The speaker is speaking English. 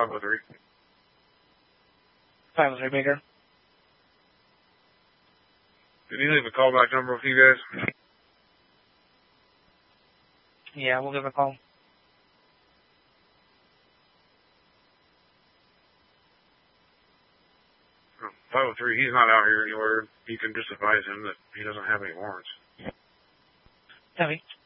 503. 503 Baker. Did he leave a callback number with you guys? Yeah, we'll give a call. Oh, 503, he's not out here anywhere. You can just advise him that he doesn't have any warrants. Heavy.